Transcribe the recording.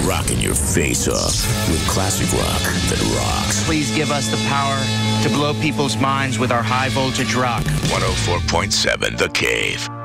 rocking your face off with classic rock that rocks. Please give us the power to blow people's minds with our high voltage rock. 104.7 The Cave.